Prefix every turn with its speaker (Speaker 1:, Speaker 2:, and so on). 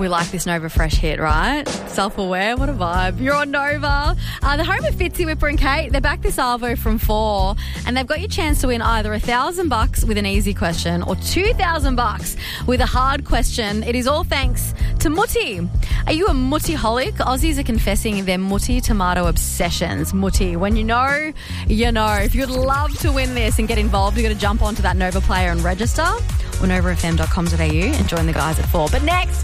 Speaker 1: We like this Nova Fresh hit, right? Self-aware, what a vibe. You're on Nova. The home of Fitzy, Whipper and Kate, they're back this arvo from 4, and they've got your chance to win either $1,000 with an easy question or $2,000 with a hard question. It is all thanks to Mutti. Are you a Mutti-holic? Aussies are confessing their Mutti tomato obsessions. Mutti, when you know, you know. If you'd love to win this and get involved, you've got to jump onto that Nova player and register or novafm.com.au and join the guys at 4. But next,